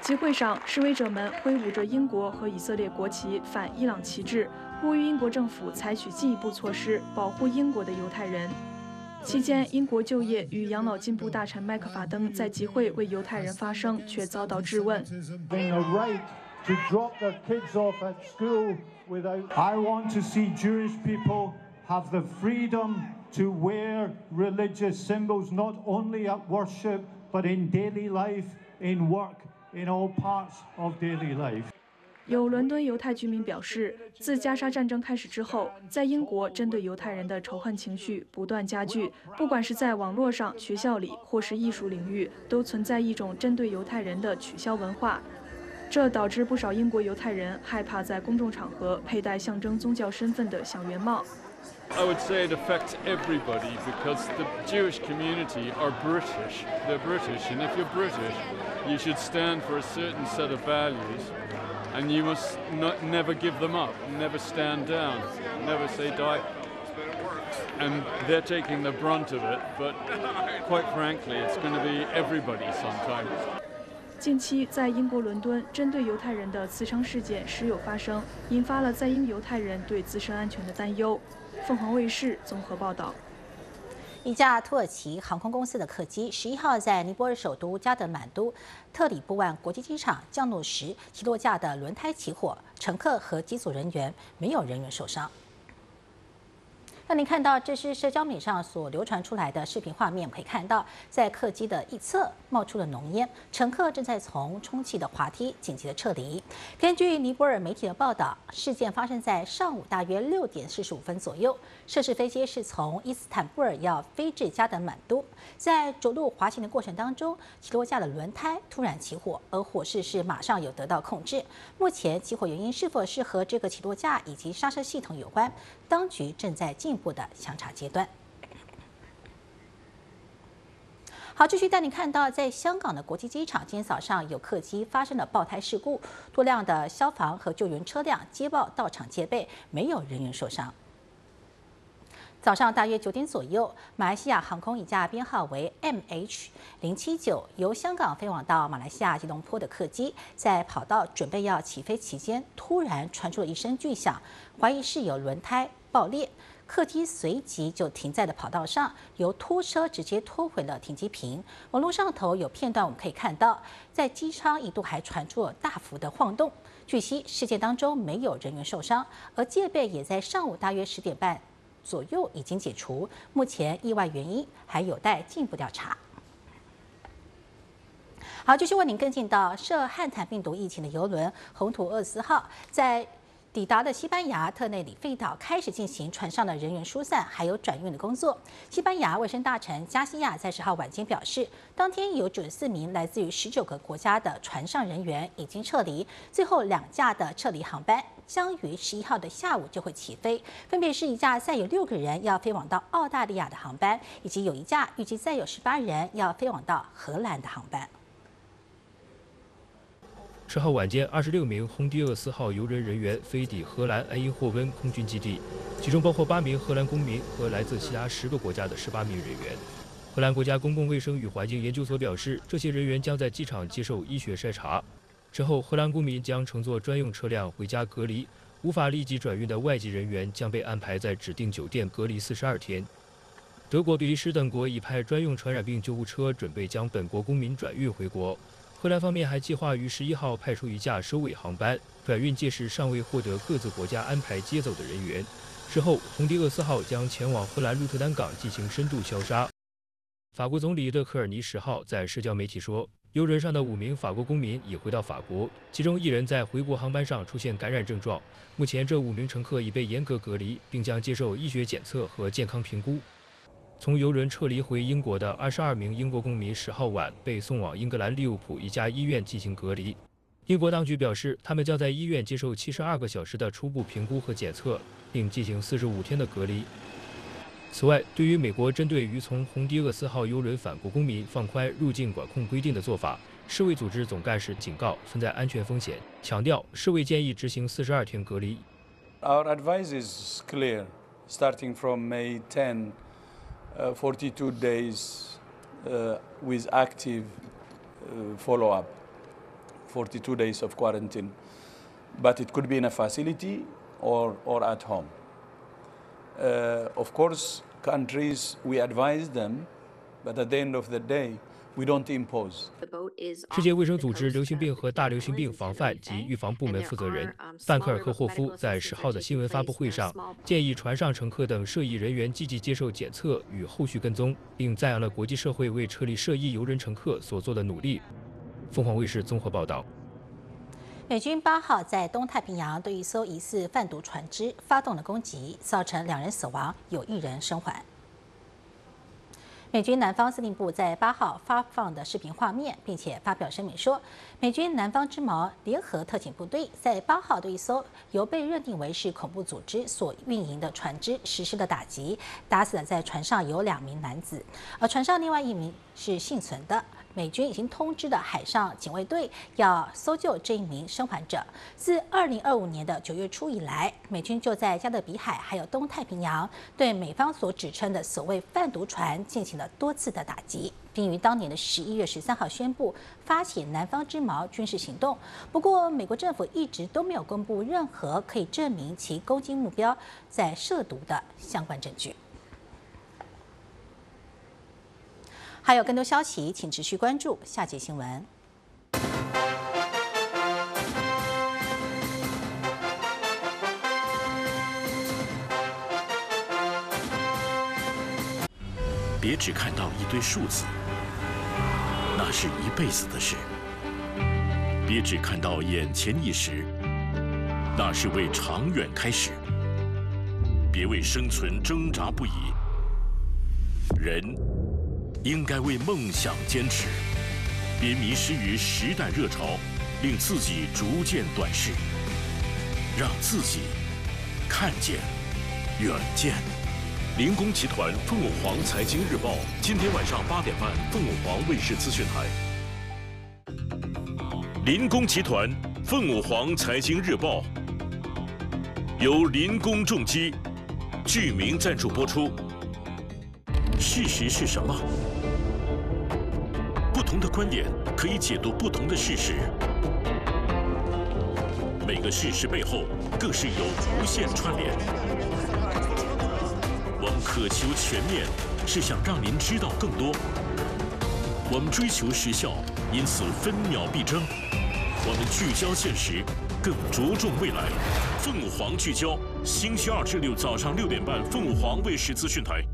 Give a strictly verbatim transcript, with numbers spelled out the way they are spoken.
集会上，示威者们挥舞着英国和以色列国旗，反伊朗旗帜，呼吁英国政府采取进一步措施，保护英国的犹太人。期间，英国就业与养老进步大臣麦克法登在集会为犹太人发声，却遭到质问。 To drop their kids off at school without. I want to see Jewish people have the freedom to wear religious symbols not only at worship but in daily life, in work, in all parts of daily life. 有伦敦犹太居民表示，自加沙战争开始之后，在英国针对犹太人的仇恨情绪不断加剧，不管是在网络上、学校里，或是艺术领域，都存在一种针对犹太人的取消文化。这导致不少英国犹太人害怕在公众场合佩戴象征宗教身份的小圆帽。 I would say it affects everybody because the Jewish community are British. They're British, and if you're British, you should stand for a certain set of values, and you must not, never give them up, never stand down, never say die. And they're taking the brunt of it, but quite frankly, it's going to be everybody sometimes. 近期，在英国伦敦，针对犹太人的刺伤事件时有发生，引发了在英犹太人对自身安全的担忧。凤凰卫视综合报道。 一架土耳其航空公司的客机十一号在尼泊尔首都加德满都特里布万国际机场降落时，起落架的轮胎起火，乘客和机组人员没有人员受伤。让您看到，这是社交媒体上所流传出来的视频画面，可以看到，在客机的一侧冒出了浓烟，乘客正在从充气的滑梯紧急的撤离。根据尼泊尔媒体的报道，事件发生在上午大约六点四十五分左右。涉事飞机是从伊斯坦布尔要飞至加德满都，在着陆滑行的过程当中，起落架的轮胎突然起火，而火势是马上有得到控制。目前起火原因是否是和这个起落架以及刹车系统有关，当局正在进一步的详查阶段。好，继续带你看到，在香港的国际机场，今天早上有客机发生了爆胎事故，多辆的消防和救援车辆接报到场戒备，没有人员受伤。早上大约九点左右，马来西亚航空一架编号为 M H 零七九由香港飞往到马来西亚吉隆坡的客机，在跑道准备要起飞期间，突然传出了一声巨响，怀疑是有轮胎爆裂。客机随即就停在了跑道上，由拖车直接拖回了停机坪。网络上头有片段，我们可以看到，在机舱一度还传出了大幅的晃动。据悉，事件当中没有人员受伤，而戒备也在上午大约十点半左右已经解除。目前意外原因还有待进一步调查。好，继续为您跟进到涉汉坦病毒疫情的邮轮红土厄斯号在抵达了西班牙特内里费岛，开始进行船上的人员疏散还有转运的工作。西班牙卫生大臣加西亚在十号晚间表示，当天有九十四名来自于十九个国家的船上人员已经撤离，最后两架的撤离航班将于十一号的下午就会起飞，分别是一架载有六个人要飞往到澳大利亚的航班，以及有一架预计载有十八人要飞往到荷兰的航班。 十号晚间，二十六名洪迪厄斯号游轮人员飞抵荷兰埃因霍温空军基地，其中包括八名荷兰公民和来自其他十个国家的十八名人员。荷兰国家公共卫生与环境研究所表示，这些人员将在机场接受医学筛查，之后荷兰公民将乘坐专用车辆回家隔离，无法立即转运的外籍人员将被安排在指定酒店隔离四十二天。德国、比利时等国已派专用传染病救护车，准备将本国公民转运回国。荷兰方面还计划于十一号派出一架收尾航班，转运届时尚未获得各自国家安排接走的人员。之后，洪迪厄斯号将前往荷兰鹿特丹港进行深度消杀。法国总理勒克尔尼十号在社交媒体说，游轮上的五名法国公民已回到法国，其中一人在回国航班上出现感染症状。目前，这五名乘客已被严格隔离，并将接受医学检测和健康评估。从游轮撤离回英国的二十二名英国公民十号晚被送往英格兰利物浦一家医院进行隔离。英国当局表示，他们将在医院接受七十二个小时的初步评估和检测，并进行四十五天的隔离。此外，对于美国针对于从洪迪厄斯号游轮返国公民放宽入境管控规定的做法，世卫组织总干事警告存在安全风险，强调世卫建议执行四十二天隔离。 Our advice is clear, starting from May tenth. Uh, forty-two days uh, with active uh, follow-up. forty-two days of quarantine, but it could be in a facility or, or at home. Uh, of course, countries, we advise them, but at the end of the day, we don't impose. 世界卫生组织流行病和大流行病防范及预防部门负责人范克尔科霍夫在十号的新闻发布会上建议船上乘客等涉疫人员积极接受检测与后续跟踪，并赞扬了国际社会为撤离涉疫游人乘客所做的努力。凤凰卫视综合报道。 美军八号在东太平洋对一艘疑似贩毒船只发动了攻击，造成两人死亡，有一人生还。美军南方司令部在八号发放的视频画面，并且发表声明说，美军南方之矛联合特警部队在八号对一艘由被认定为是恐怖组织所运营的船只实施了打击，打死了在船上有两名男子，而船上另外一名是幸存的。美军已经通知了海上警卫队要搜救这一名生还者。自二零二五年的九月初以来，美军就在加勒比海还有东太平洋对美方所指称的所谓贩毒船进行了多次的打击，并于当年的十一月十三号宣布发起南方之矛军事行动。不过，美国政府一直都没有公布任何可以证明其攻击目标在涉毒的相关证据。还有更多消息，请持续关注下节新闻。 别只看到一堆数字，那是一辈子的事；别只看到眼前一时，那是为长远开始。别为生存挣扎不已，人应该为梦想坚持，别迷失于时代热潮，令自己逐渐短视，让自己看见远见。林工集团凤凰黄财经日报，今天晚上八点半，凤凰黄卫视资讯台。林工集团凤凰黄财经日报由林工重机具名赞助播出。事实是什么？不同的观点可以解读不同的事实，每个事实背后更是有无限串联。我们渴求全面，是想让您知道更多。我们追求时效，因此分秒必争。我们聚焦现实，更着重未来。凤凰聚焦，星期二至六早上六点半，凤凰卫视资讯台。